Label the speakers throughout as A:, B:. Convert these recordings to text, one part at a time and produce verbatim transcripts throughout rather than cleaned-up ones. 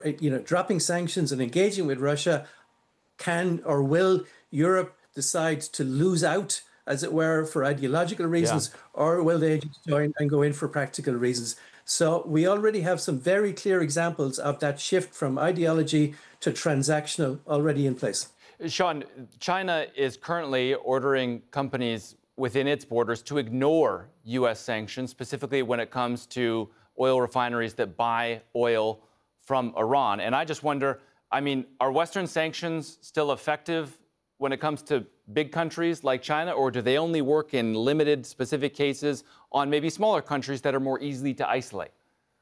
A: you know, dropping sanctions and engaging with Russia, can or will Europe decide to lose out, as it were, for ideological
B: Yeah.
A: reasons, or will they just join and go in for practical reasons? So we already have some very clear examples of that shift from ideology to transactional already in place.
B: Sean, China is currently ordering companies within its borders to ignore U S sanctions, specifically when it comes to oil refineries that buy oil from Iran. And I just wonder, I mean, are Western sanctions still effective when it comes to big countries like China, or do they only work in limited specific cases on maybe smaller countries that are more easily to isolate?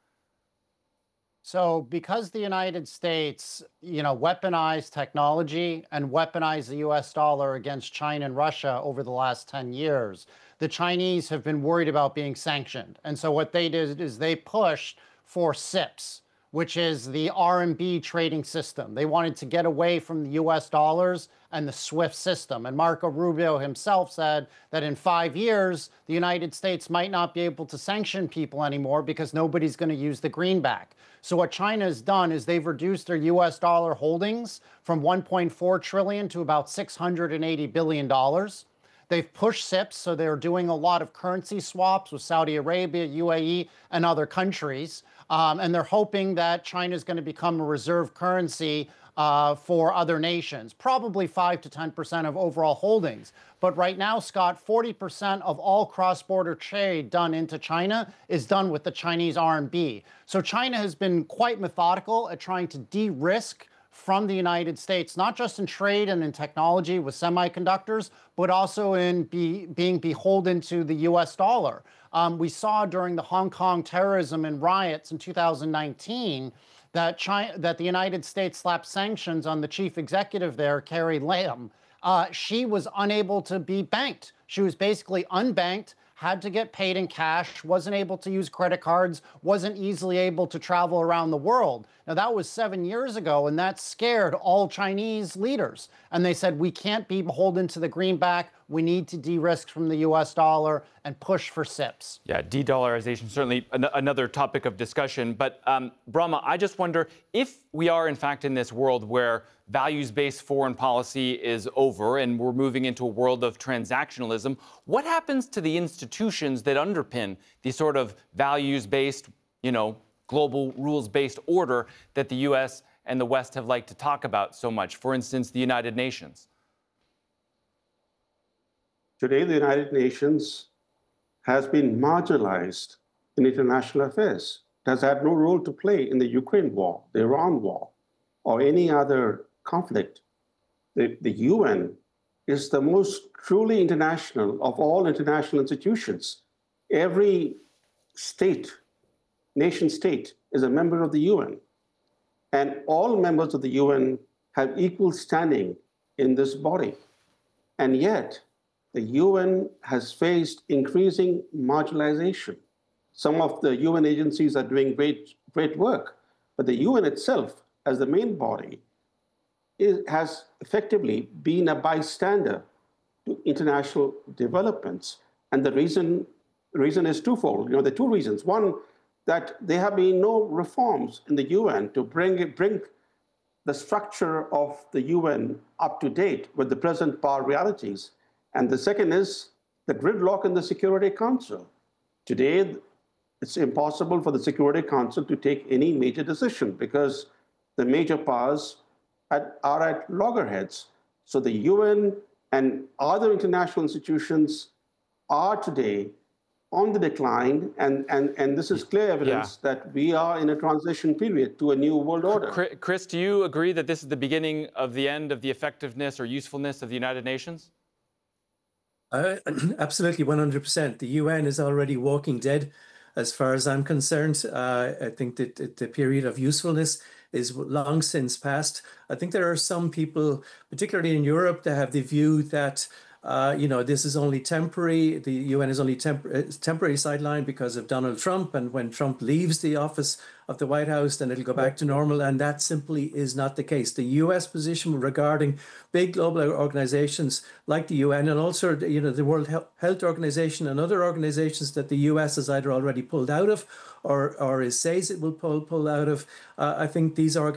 C: So because the United States, you know, weaponized technology and weaponized the U S dollar against China and Russia over the last ten years, the Chinese have been worried about being sanctioned. And so what they did is they pushed for S I P S, which is the R M B trading system. They wanted to get away from the U S dollars and the SWIFT system. And Marco Rubio himself said that in five years, the United States might not be able to sanction people anymore because nobody's going to use the greenback. So what China has done is they've reduced their U S dollar holdings from one point four trillion dollars to about six hundred eighty billion dollars. They've pushed S I P S, so they're doing a lot of currency swaps with Saudi Arabia, U A E, and other countries. Um, and they're hoping that China is going to become a reserve currency uh, for other nations, probably five to ten percent of overall holdings. But right now, Scott, forty percent of all cross-border trade done into China is done with the Chinese R M B. So China has been quite methodical at trying to de-risk from the United States, not just in trade and in technology with semiconductors, but also in be, being beholden to the U S dollar. Um, we saw during the Hong Kong terrorism and riots in two thousand nineteen that, China, that the United States slapped sanctions on the chief executive there, Carrie Lam. Uh, she was unable to be banked. She was basically unbanked, had to get paid in cash, wasn't able to use credit cards, wasn't easily able to travel around the world. Now, that was seven years ago, and that scared all Chinese leaders. And they said, we can't be beholden to the greenback. We need to de-risk from the U S dollar and push for S I P S.
B: Yeah, de-dollarization, certainly an another topic of discussion. But um, Brahma, I just wonder if we are, in fact, in this world where values-based foreign policy is over and we're moving into a world of transactionalism, what happens to the institutions that underpin the sort of values-based, you know, global rules-based order that the U S and the West have liked to talk about so much? For instance, the United Nations.
D: Today, the United Nations has been marginalized in international affairs. It has had no role to play in the Ukraine war, the Iran war, or any other conflict. The, the U N is the most truly international of all international institutions. Every state, nation state, is a member of the U N. And all members of the U N have equal standing in this body. And yet, the U N has faced increasing marginalization. Some of the U N agencies are doing great, great work, but the U N itself, as the main body, is, has effectively been a bystander to international developments. And the reason, reason is twofold. You know, there are two reasons. One, that there have been no reforms in the U N to bring, bring the structure of the U N up to date with the present power realities. And the second is the gridlock in the Security Council. Today, it's impossible for the Security Council to take any major decision because the major powers at, are at loggerheads. So the U N and other international institutions are today on the decline, and, and, and this is clear evidence yeah. that we are in a transition period to a new world order.
B: Chris, do you agree that this is the beginning of the end of the effectiveness or usefulness of the United Nations?
A: Uh, absolutely, one hundred percent. The U N is already walking dead, as far as I'm concerned. Uh, I think that the period of usefulness is long since past. I think there are some people, particularly in Europe, that have the view that Uh, you know, this is only temporary. The U N is only temp temporary sideline because of Donald Trump. And when Trump leaves the office of the White House, then it'll go back to normal. And that simply is not the case. The U S position regarding big global organizations like the U N and also, you know, the World Health Organization and other organizations that the U S has either already pulled out of or, or is says it will pull, pull out of, uh, I think these organizations